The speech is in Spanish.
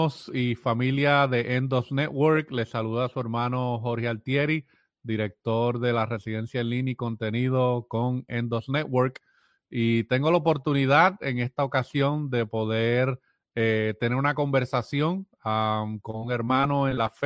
Y familia de Endos Network, les saluda a su hermano Jorge Altieri, director de la residencia en línea y contenido con Endos Network. Y tengo la oportunidad en esta ocasión de poder tener una conversación con un hermano en la fe